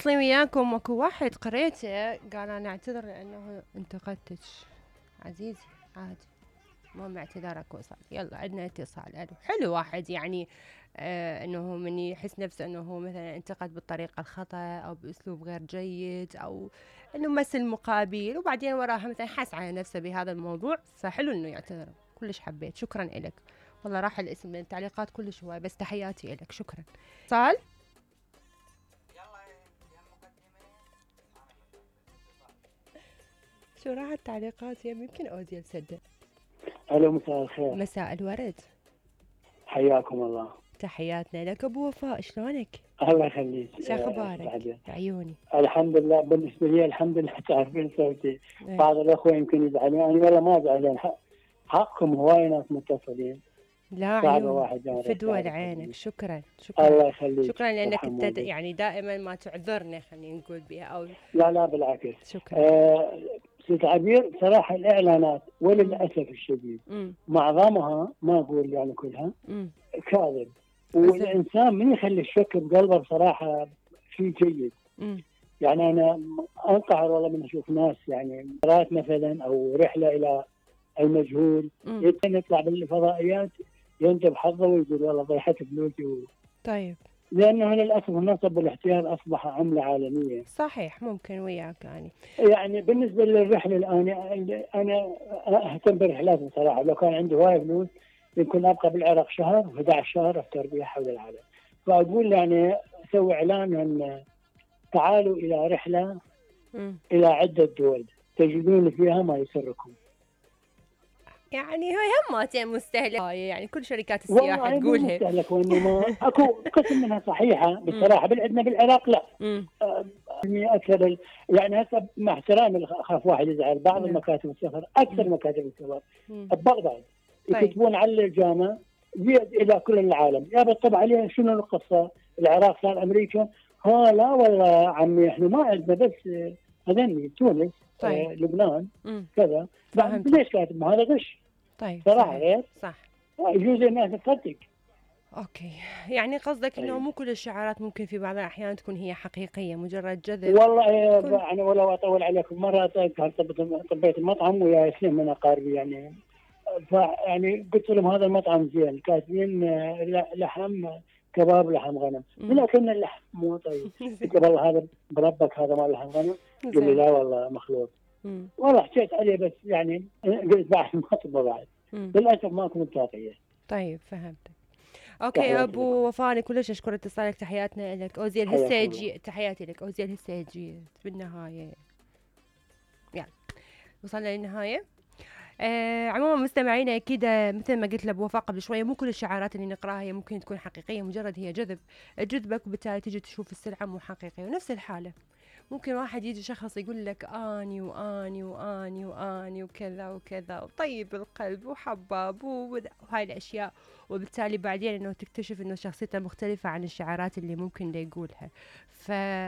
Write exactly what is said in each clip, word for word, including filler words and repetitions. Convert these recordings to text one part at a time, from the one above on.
مواصلين وياكم. اكو واحد قريته قال انا اعتذر لانه انتقدتك. عزيزي عادي، مو اعتذارك وصل. يلا عندنا اتصال. الو، حلو واحد يعني آه انه من يحس نفسه انه هو مثلا انتقد بالطريقه الخطا او باسلوب غير جيد او انه مس المقابل وبعدين وراها مثلا حس على نفسه بهذا الموضوع، فحلو انه يعتذر. كلش حبيت، شكرا لك. والله راح الاسم من التعليقات كلش هواي، بس تحياتي لك، شكرا. صال شو راح التعليقات؟ يمكن اوديل سدد. الو، مساء الخير. مساء الورد، حياكم الله. تحياتنا لك ابو وفاء، شلونك؟ الله يخليك. شو اخبارك؟ عيوني. الحمد لله. بالنسبه لي الحمد لله. تعرفين صوتي ايه. بعض الاخوه يمكن يزعلون، انا والله ما زعلان. حقكم هواي ناس متصلين. لا صعب عيوني، واحد فدوى عينك. شكرا شكرا. الله يخليك. شكرا لانك انت يعني دائما ما تعذرنا، خلينا نقول بها او لا لا بالعكس. شكرا. آه ست عبير، صراحه الاعلانات وللاسف الشديد مم. معظمها، ما اقول يعني كلها، مم. كاذب. والانسان من يخلي الشك بقلبه بصراحه شيء جيد. مم. يعني انا انقهر والله من اشوف ناس يعني مرات مثلا او رحله الى المجهول يطلع بالفضائيات ينجب حظه ويقول والله ضيعت فلوسي و... طيب. لانه للاسف النصب والاحتيال اصبح عمله عالميه. صحيح، ممكن وياك يعني. يعني بالنسبه للرحله الان انا اهتم برحلات بصراحه. لو كان عندي هواي فلوس يمكن ابقى بالعراق شهر أحد عشر شهر افتر بها حول العالم. فاقول يعني اسوي اعلان ان تعالوا الى رحله مم. الى عده دول تجدون فيها ما يسركم. يعني هي هماتين مستهلكة، يعني كل شركات السياحة والله تقولها. مستهلك، وانما اكو قسم منها صحيحه بصراحه. بالعندنا بالعراق لا. آه اكثر ال... يعني هسه مع احترامي اخاف واحد يزعل، بعض مم. المكاتب السفر اكثر مم. مكاتب السفر ببغداد طيب. يكتبون على الجامعه الى كل العالم. يا بالطبع عليه شنو القصه؟ العراق صار امريكا؟ ها لا والله عمي احنا ما عندنا، بس هذني تونس. طيب. آه لبنان مم. كذا. ليش كاتب؟ هذا غش طيب. صراحه غير صح. يجوز الناس تصدق. اوكي، يعني قصدك انه أيه. مو كل الشعارات ممكن في بعض الاحيان تكون هي حقيقيه، مجرد جذب. والله يعني ولا اطول عليكم، مره طبيت المطعم ويا اثنين من اقاربي يعني، فيعني قلت لهم هذا المطعم زين، كاتبين لحم كباب لحم غنم، لكن اللحم مو طيب. قلت والله هذا بربك هذا ما لحم غنم؟ قال لي لا والله مخلوط. والله حكيت عليه بس يعني قلت بعد ما طبه بعد للاسف ما كنت تعطيه. طيب فهمتك. اوكي ابو وفاني كلش اشكر اتصالك، تحياتنا لك. اوزيل هسه يجي، تحياتي لك. اوزيل هسه يجي بالنهايه. يعني وصلنا للنهايه. آه عموما مستمعينا اكيد مثل ما قلت لابو وفاء قبل شويه، مو كل الشعارات اللي نقراها هي ممكن تكون حقيقيه، مجرد هي جذب تجذبك وبالتالي تجي تشوف السلعه مو حقيقيه. ونفس الحاله ممكن واحد يجي شخص يقول لك اني واني واني واني وكذا وكذا وطيب القلب وحباب وهاي الاشياء، وبالتالي بعدين انه تكتشف انه شخصيته مختلفه عن الشعارات اللي ممكن دا يقولها. ف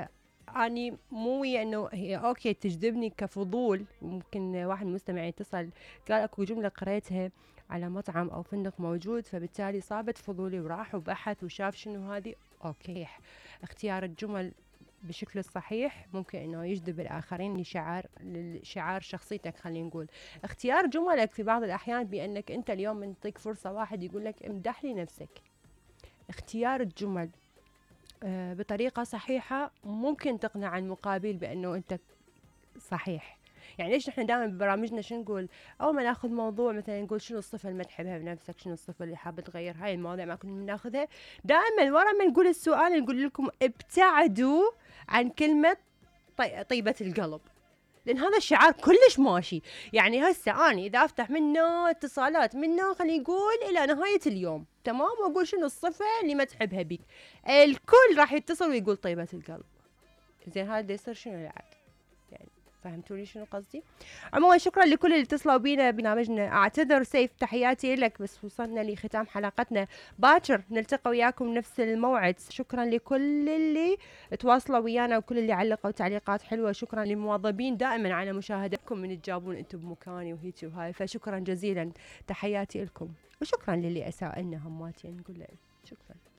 اني مو انه هي اوكي تجذبني كفضول. ممكن واحد مستمع يتصل قال اكو جمله قريتها على مطعم او فندق موجود، فبالتالي صابت فضولي وراح وبحث وشاف شنو هذه. اوكي، اختيار الجمل بشكل الصحيح ممكن انه يجذب الاخرين لشعار لشعار شخصيتك. خلينا نقول اختيار جملك في بعض الاحيان، بانك انت اليوم منطيك فرصه واحد يقول لك امدح لي نفسك. اختيار الجمل آه بطريقه صحيحه ممكن تقنع المقابل بانه انت صحيح. يعني ليش نحن دائما ببرامجنا شو نقول؟ اول ما ناخذ موضوع مثلا نقول شنو الصفه اللي ما تحبها بنفسك، شنو الصفه اللي حابه تغير. هاي المواضيع ما كنا بناخذها دائما ورا ما نقول السؤال نقول لكم ابتعدوا عن كلمه طي... طيبه القلب، لان هذا الشعار كلش ماشي. يعني هسه اني اذا افتح منه اتصالات منه خلينا نقول الى نهايه اليوم تمام، واقول شنو الصفه اللي ما تحبها بيك، الكل راح يتصل ويقول طيبه القلب. زين هذا يصير شنو العاد؟ يعني فهمتوني شنو قصدي؟ عموما شكرا لكل اللي اتصلوا بينا ببرنامجنا. اعتذر سيف، تحياتي لك، بس وصلنا لختام حلقتنا. باكر نلتقي وياكم نفس الموعد. شكرا لكل اللي تواصلوا ويانا وكل اللي علقوا تعليقات حلوه. شكرا للمواظبين دائما على مشاهدتكم من تجاوبون انتم بمكاني وهيك وهاي، فشكرا جزيلا، تحياتي لكم. وشكرا للي اساء لنا هماتين نقول له شكرا.